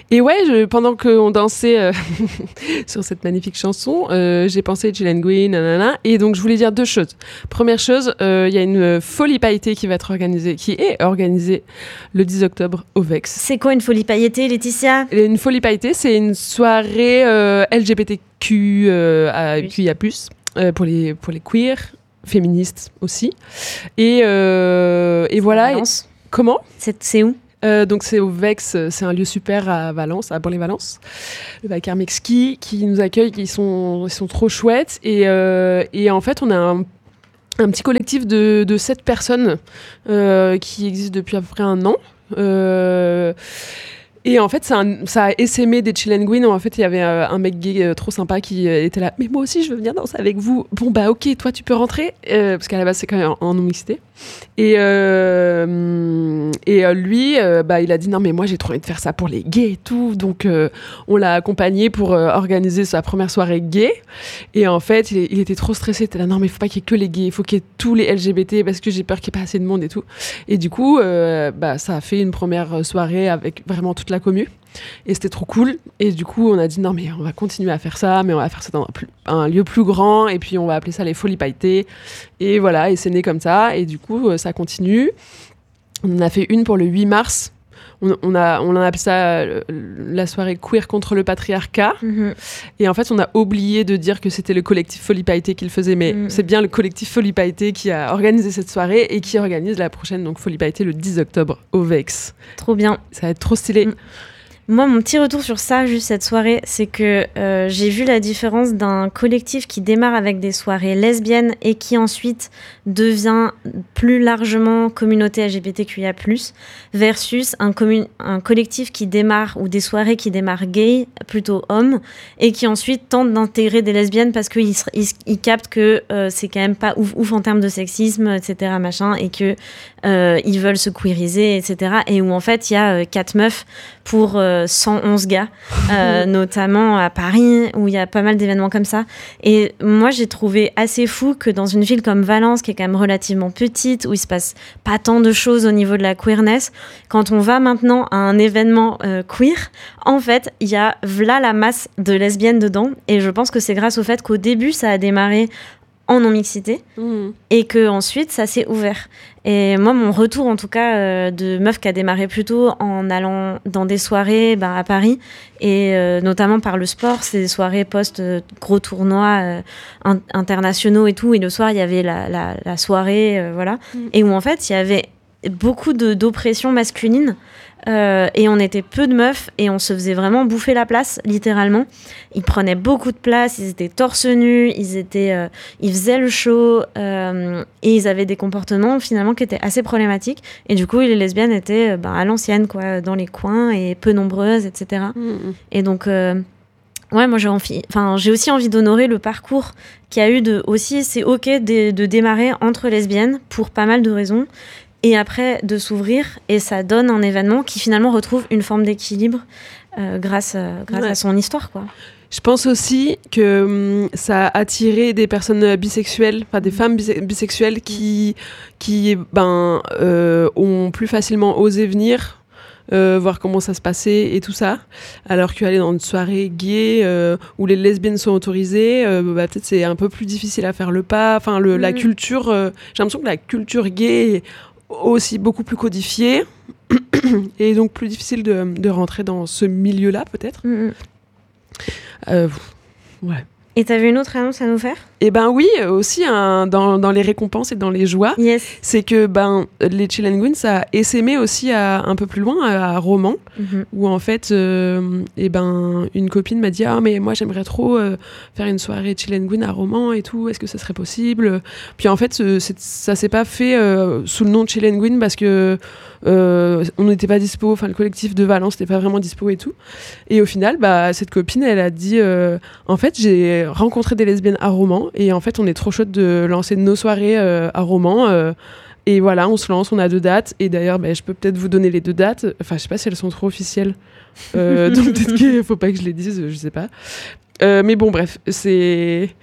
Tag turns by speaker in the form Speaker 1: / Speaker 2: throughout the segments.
Speaker 1: Et pendant qu'on dansait sur cette magnifique chanson, j'ai pensé Chill & Gwyn, nanana. Et donc, je voulais dire 2 choses. Première chose, il y a une folie pailletée qui est organisée le 10 octobre au Vex.
Speaker 2: C'est quoi une folie pailletée, Laetitia ?
Speaker 1: Une folie pailletée, c'est une soirée LGBTQIA+, pour les queers, féministes aussi. Et voilà.
Speaker 2: Valence.
Speaker 1: Comment ?
Speaker 2: C'est où ?
Speaker 1: Donc c'est au Vex, c'est un lieu super à Valence, à Bourg-les-Valence. Le Vacar Mexki qui nous accueille, ils sont trop chouettes. Et en fait, on a un petit collectif de 7 personnes qui existe depuis à peu près 1 an. Et en fait, ça a essaimé des Chill & Gwyn. En fait, il y avait un mec gay trop sympa qui était là. Mais moi aussi, je veux venir danser avec vous. Bon, bah ok, toi, tu peux rentrer. Parce qu'à la base, c'est quand même en non-mixité. Et lui, il a dit non, mais moi, j'ai trop envie de faire ça pour les gays et tout. Donc, on l'a accompagné pour organiser sa première soirée gay. Et en fait, il était trop stressé. Il était là, non, mais il faut pas qu'il y ait que les gays. Il faut qu'il y ait tous les LGBT parce que j'ai peur qu'il n'y ait pas assez de monde et tout. Et du coup, ça a fait une première soirée avec vraiment toute la commu. Et c'était trop cool. Et du coup, on a dit non, mais on va continuer à faire ça, mais on va faire ça dans un lieu plus grand. Et puis, on va appeler ça les Folies Pailletées. Et voilà, et c'est né comme ça. Et du coup, ça continue. On en a fait une pour le 8 mars. On a appelé ça la soirée queer contre le patriarcat. Mm-hmm. Et en fait, on a oublié de dire que c'était le collectif Folies Pailletées qui le faisait. Mais c'est bien le collectif Folies Pailletées qui a organisé cette soirée et qui organise la prochaine, donc Folies Pailletées, le 10 octobre au Vex.
Speaker 2: Trop bien.
Speaker 1: Ça va être trop stylé.
Speaker 2: Moi, mon petit retour sur ça, juste cette soirée, c'est que j'ai vu la différence d'un collectif qui démarre avec des soirées lesbiennes et qui ensuite devient plus largement communauté LGBTQIA+, versus un collectif qui démarre, ou des soirées qui démarrent gay, plutôt hommes, et qui ensuite tentent d'intégrer des lesbiennes parce qu'ils captent que c'est quand même pas ouf en termes de sexisme, etc., machin, et que ils veulent se queeriser, etc., et où en fait il y a 4 meufs pour 111 gars, notamment à Paris, où il y a pas mal d'événements comme ça. Et moi, j'ai trouvé assez fou que dans une ville comme Valence, qui est quand même relativement petite, où il se passe pas tant de choses au niveau de la queerness, quand on va maintenant à un événement queer, en fait, il y a v'là la masse de lesbiennes dedans. Et je pense que c'est grâce au fait qu'au début, ça a démarré en non-mixité et qu'ensuite ça s'est ouvert. Et moi, mon retour en tout cas de meuf qui a démarré plutôt en allant dans des soirées à Paris et notamment par le sport, c'est des soirées post-gros tournois internationaux et tout, et le soir il y avait la soirée voilà, et où en fait il y avait beaucoup d'oppression masculine. Et on était peu de meufs et on se faisait vraiment bouffer la place, littéralement. Ils prenaient beaucoup de place, ils étaient torse nu, ils faisaient le show et ils avaient des comportements finalement qui étaient assez problématiques. Et du coup, les lesbiennes étaient à l'ancienne, quoi, dans les coins et peu nombreuses, etc. Et donc, ouais, moi j'ai aussi envie d'honorer le parcours qu'il y a eu aussi. C'est ok de démarrer entre lesbiennes pour pas mal de raisons. Et après, de s'ouvrir, et ça donne un événement qui finalement retrouve une forme d'équilibre grâce à son histoire, quoi.
Speaker 1: Je pense aussi que ça a attiré des personnes bisexuelles, enfin des femmes bisexuelles qui ont plus facilement osé venir voir comment ça se passait et tout ça, alors qu'aller dans une soirée gay où les lesbiennes sont autorisées, peut-être c'est un peu plus difficile à faire le pas. Enfin, la culture, j'ai l'impression que la culture gay aussi beaucoup plus codifié et donc plus difficile de rentrer dans ce milieu-là, peut-être. Ouais.
Speaker 2: Et t'avais une autre annonce à nous faire ?
Speaker 1: Eh ben oui, aussi dans les récompenses et dans les joies,
Speaker 2: yes.
Speaker 1: C'est que les Chill & Gwyn, ça a essaimé aussi un peu plus loin, à Romans, où en fait, une copine m'a dit « Ah, mais moi j'aimerais trop faire une soirée Chill & Gwyn à Romans et tout, est-ce que ça serait possible ?» Puis en fait, ça s'est pas fait sous le nom de Chill & Gwyn parce que on n'était pas dispo, enfin le collectif de Valence n'était pas vraiment dispo et tout. Et au final, cette copine, elle a dit en fait, j'ai rencontré des lesbiennes à Romans et en fait, on est trop chaude de lancer nos soirées à Romans. Et voilà, on se lance, on a 2 dates. Et d'ailleurs, je peux peut-être vous donner les 2 dates. Enfin, je sais pas si elles sont trop officielles. Donc peut-être qu'il faut pas que je les dise, je sais pas. Mais bon, bref, c'est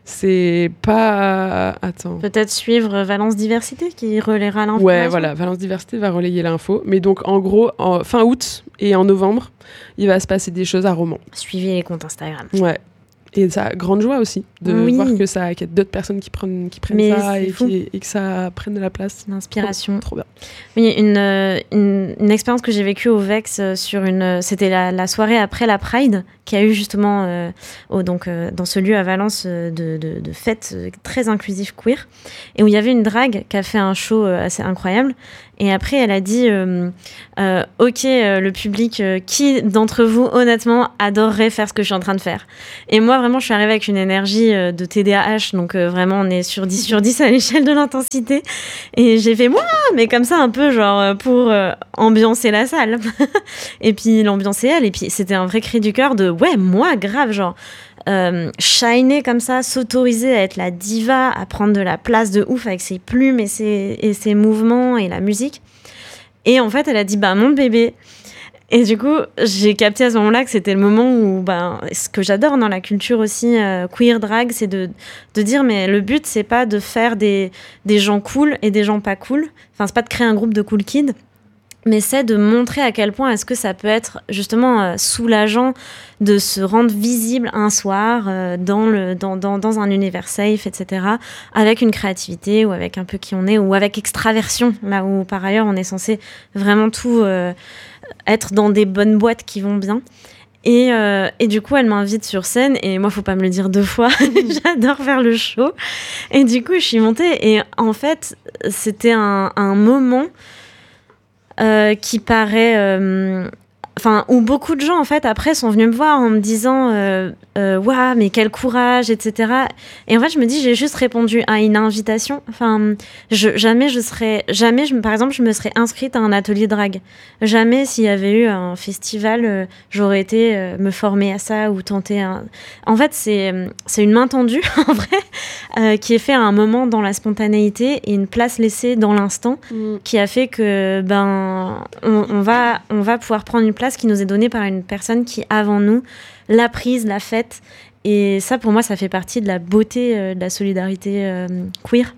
Speaker 1: C'est pas... Attends.
Speaker 2: Peut-être suivre Valence Diversité qui relaiera l'info.
Speaker 1: Ouais, voilà, Valence Diversité va relayer l'info. Mais donc, en gros, fin août et en novembre, il va se passer des choses à Romans.
Speaker 2: Suivez les comptes Instagram.
Speaker 1: Ouais. Et ça a grande joie aussi de voir qu'il y a d'autres personnes qui prennent ça et que ça prenne de la place.
Speaker 2: L'inspiration.
Speaker 1: Trop bien.
Speaker 2: Oui, une expérience que j'ai vécue au Vex c'était la soirée après la Pride qui a eu justement dans ce lieu à Valence de fête très inclusif queer et où il y avait une drague qui a fait un show assez incroyable. Et après, elle a dit ok, le public, qui d'entre vous, honnêtement, adorerait faire ce que je suis en train de faire? Et moi, vraiment, je suis arrivée avec une énergie de TDAH, donc vraiment, on est sur 10 sur 10 à l'échelle de l'intensité. Et j'ai fait, moi, mais comme ça, un peu, genre, pour ambiancer la salle. Et puis, l'ambiancer elle. Et puis, c'était un vrai cri du cœur de, ouais, moi, grave, genre... shiner comme ça, s'autoriser à être la diva, à prendre de la place de ouf avec ses plumes et ses mouvements et la musique. Et en fait, elle a dit mon bébé. Et du coup, j'ai capté à ce moment-là que c'était le moment où ce que j'adore dans la culture aussi queer drag, c'est de dire mais le but c'est pas de faire des gens cool et des gens pas cool. Enfin, c'est pas de créer un groupe de cool kids. Mais c'est de montrer à quel point est-ce que ça peut être justement soulageant de se rendre visible un soir dans un univers safe, etc., avec une créativité ou avec un peu qui on est, ou avec extraversion, là où par ailleurs on est censé vraiment tout être dans des bonnes boîtes qui vont bien. Et du coup, elle m'invite sur scène et moi, faut pas me le dire 2 fois. J'adore faire le show. Et du coup, je suis montée et en fait, c'était un moment... qui paraît où beaucoup de gens en fait après sont venus me voir en me disant waouh, mais quel courage, etc. Et en fait je me dis, j'ai juste répondu à une invitation. Enfin, par exemple je me serais inscrite à un atelier drag. Jamais s'il y avait eu un festival j'aurais été me former à ça ou tenter en fait c'est une main tendue en vrai qui est fait à un moment dans la spontanéité et une place laissée dans l'instant qui a fait que on va pouvoir prendre une place qui nous est donnée par une personne qui avant nous l'a prise, l'a faite. Et ça, pour moi, ça fait partie de la beauté de la solidarité queer,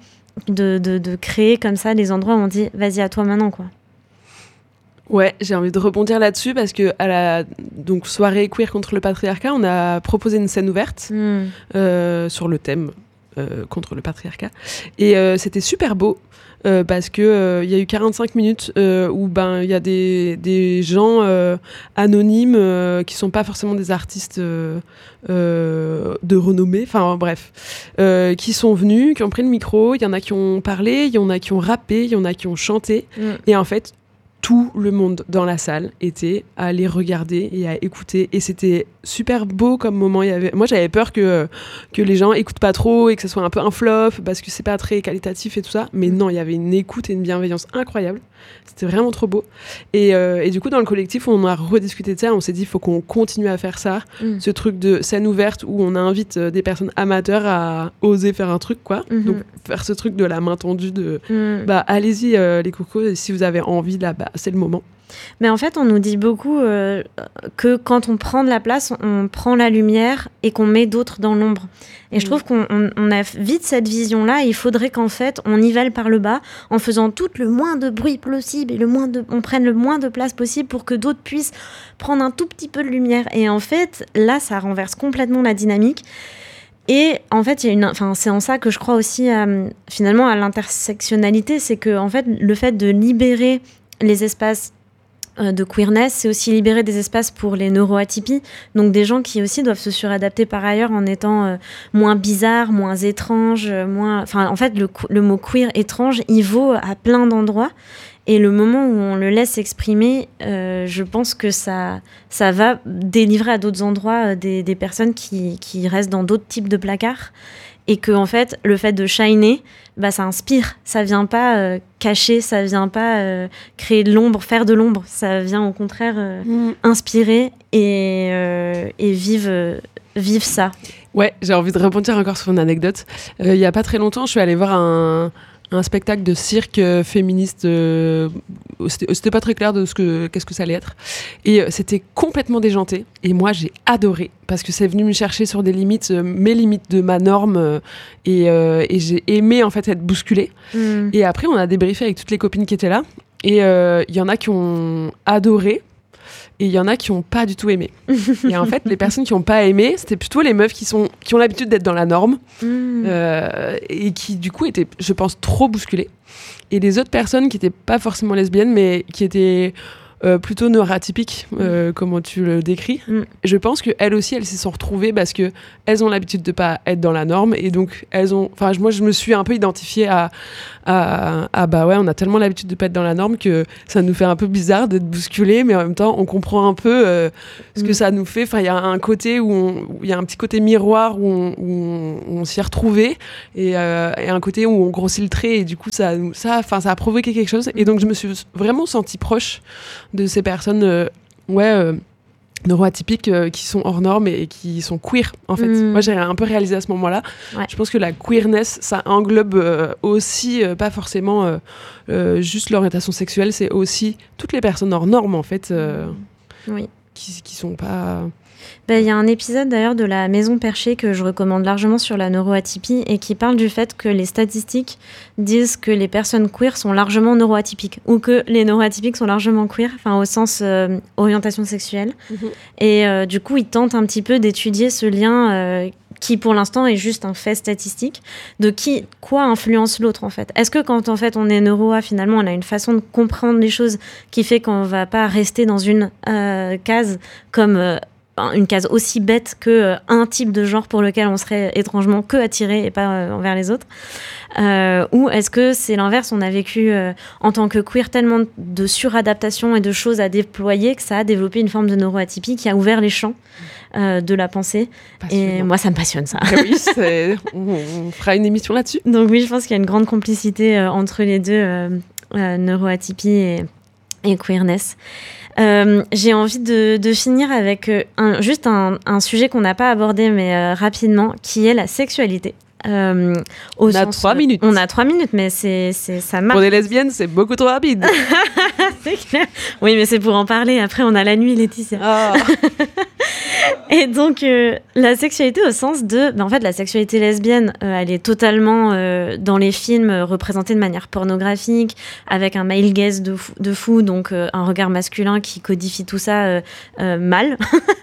Speaker 2: de créer comme ça des endroits où on dit vas-y, à toi maintenant, quoi.
Speaker 1: Ouais, j'ai envie de rebondir là-dessus parce que à la soirée queer contre le patriarcat, on a proposé une scène ouverte sur le thème contre le patriarcat. Et c'était super beau. Parce que il y a eu 45 minutes où il y a des gens anonymes qui sont pas forcément des artistes de renommée, enfin bref, qui sont venus, qui ont pris le micro. Il y en a qui ont parlé, il y en a qui ont rappé, il y en a qui ont chanté. Et en fait, tout le monde dans la salle était à les regarder et à écouter, et c'était super beau comme moment. Moi j'avais peur que les gens écoutent pas trop et que ça soit un peu un flop parce que c'est pas très qualitatif et tout ça, mais non, il y avait une écoute et une bienveillance incroyable. C'était vraiment trop beau. Et du coup dans le collectif on a rediscuté de ça, on s'est dit il faut qu'on continue à faire ça, ce truc de scène ouverte où on invite des personnes amateurs à oser faire un truc, quoi. Donc faire ce truc de la main tendue de allez-y les cocos, si vous avez envie là, c'est le moment.
Speaker 2: Mais en fait, on nous dit beaucoup que quand on prend de la place, on prend la lumière et qu'on met d'autres dans l'ombre. Et je trouve qu'on a vite cette vision-là. Il faudrait qu'en fait, on nivelle par le bas en faisant tout le moins de bruit possible et on prenne le moins de place possible pour que d'autres puissent prendre un tout petit peu de lumière. Et en fait, là, ça renverse complètement la dynamique. Et en fait, c'est en ça que je crois aussi finalement à l'intersectionnalité. C'est que en fait, le fait de libérer les espaces de queerness, c'est aussi libérer des espaces pour les neuroatypies, donc des gens qui aussi doivent se suradapter par ailleurs en étant moins bizarres, moins étranges, en fait le mot queer étrange, il vaut à plein d'endroits, et le moment où on le laisse s'exprimer, je pense que ça va délivrer à d'autres endroits des personnes qui restent dans d'autres types de placards. Et que en fait, le fait de shiner, ça inspire. Ça vient pas cacher, ça vient pas créer de l'ombre, faire de l'ombre. Ça vient au contraire inspirer et vivre ça.
Speaker 1: Ouais, j'ai envie de rebondir encore sur une anecdote. Il y a pas très longtemps, je suis allée voir un spectacle de cirque féministe. C'était pas très clair de qu'est-ce que ça allait être. Et c'était complètement déjanté. Et moi, j'ai adoré parce que c'est venu me chercher sur des limites, mes limites de ma norme. Et j'ai aimé en fait être bousculée. Et après, on a débriefé avec toutes les copines qui étaient là. Et il y en a qui ont adoré. Et il y en a qui n'ont pas du tout aimé. Et en fait, les personnes qui n'ont pas aimé, c'était plutôt les meufs qui ont l'habitude d'être dans la norme et qui, du coup, étaient, je pense, trop bousculées. Et les autres personnes qui n'étaient pas forcément lesbiennes, mais qui étaient plutôt neuroatypiques, comment tu le décris, je pense qu'elles aussi, elles s'y sont retrouvées parce qu'elles ont l'habitude de ne pas être dans la norme. Et donc, moi, je me suis un peu identifiée à bah ouais, on a tellement l'habitude de ne pas être dans la norme que ça nous fait un peu bizarre d'être bousculé, mais en même temps, on comprend un peu ce que ça nous fait. Enfin, il y a un côté il y a un petit côté miroir où on s'y est retrouvés et un côté où on grossit le trait et du coup, ça a provoqué quelque chose. Et donc, je me suis vraiment sentie proche de ces personnes neuroatypiques qui sont hors normes et qui sont queer en fait. Moi j'ai un peu réalisé à ce moment-là. Je pense que la queerness ça englobe aussi pas forcément juste l'orientation sexuelle, c'est aussi toutes les personnes hors normes en fait qui sont pas...
Speaker 2: Il y a un épisode d'ailleurs de La Maison Perchée que je recommande largement sur la neuroatypie et qui parle du fait que les statistiques disent que les personnes queer sont largement neuroatypiques ou que les neuroatypiques sont largement queer, enfin au sens orientation sexuelle. Et du coup, ils tentent un petit peu d'étudier ce lien qui pour l'instant est juste un fait statistique de quoi influence l'autre en fait. Est-ce que quand en fait on est neuroa, finalement on a une façon de comprendre les choses qui fait qu'on va pas rester dans une case comme une case aussi bête qu'un type de genre pour lequel on serait étrangement que attiré et pas envers les autres, ou est-ce que c'est l'inverse, on a vécu en tant que queer tellement de suradaptation et de choses à déployer que ça a développé une forme de neuroatypie qui a ouvert les champs de la pensée. Et moi ça me passionne ça.
Speaker 1: Oui, on fera une émission là-dessus.
Speaker 2: Donc oui, je pense qu'il y a une grande complicité entre les deux, neuroatypie et queerness. J'ai envie de finir avec juste un sujet qu'on n'a pas abordé mais rapidement, qui est la sexualité.
Speaker 1: On a 3 minutes.
Speaker 2: On a 3 minutes, mais ça marche.
Speaker 1: Pour des lesbiennes, c'est beaucoup trop rapide.
Speaker 2: C'est clair. Oui, mais c'est pour en parler. Après, on a la nuit, Laetitia. Oh. Et donc, la sexualité au sens de... en fait, la sexualité lesbienne, elle est totalement, dans les films, représentée de manière pornographique, avec un male gaze de fou, donc un regard masculin qui codifie tout ça mal.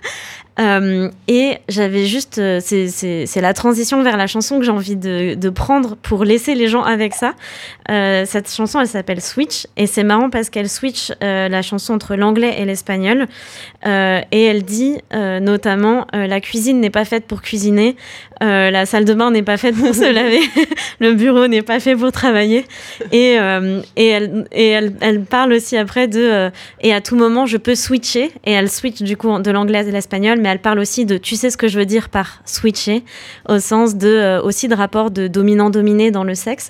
Speaker 2: Et j'avais juste... c'est la transition vers la chanson que j'ai envie de prendre pour laisser les gens avec ça. Cette chanson, elle s'appelle Switch. Et c'est marrant parce qu'elle switch la chanson entre l'anglais et l'espagnol. Et elle dit notamment la cuisine n'est pas faite pour cuisiner, la salle de bain n'est pas faite pour se laver, le bureau n'est pas fait pour travailler. Et elle parle aussi après de et à tout moment je peux switcher. Et elle switch du coup de l'anglais à l'espagnol, mais elle parle aussi de tu sais ce que je veux dire par switcher, au sens de aussi de rapport de dominant-dominé dans le sexe,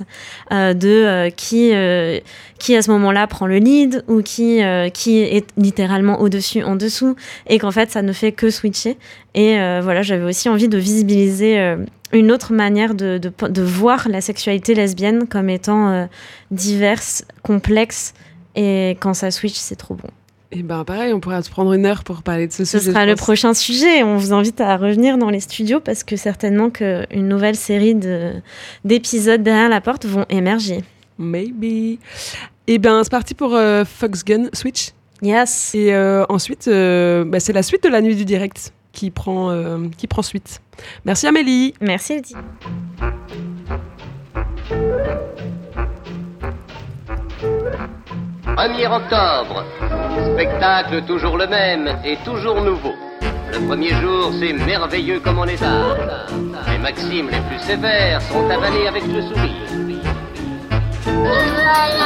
Speaker 2: qui à ce moment-là prend le lead ou qui est littéralement au-dessus, en dessous, et qu'en fait ça ne fait que switcher. Et voilà, j'avais aussi envie de visibiliser une autre manière de voir la sexualité lesbienne comme étant diverse, complexe, et quand ça switch, c'est trop bon.
Speaker 1: Et ben pareil, on pourra se prendre une heure pour parler de ce sujet.
Speaker 2: Ce sera le prochain sujet. On vous invite à revenir dans les studios parce que certainement qu'une nouvelle série d'épisodes derrière la porte vont émerger.
Speaker 1: Maybe. Et ben c'est parti pour Fox Gun Switch.
Speaker 2: Yes.
Speaker 1: Et ensuite, c'est la suite de la nuit du direct qui prend suite. Merci Amélie.
Speaker 2: Merci Letty.
Speaker 3: 1er octobre, spectacle toujours le même et toujours nouveau. Le premier jour, c'est merveilleux comme on les a. Les maximes les plus sévères sont avalées avec le sourire.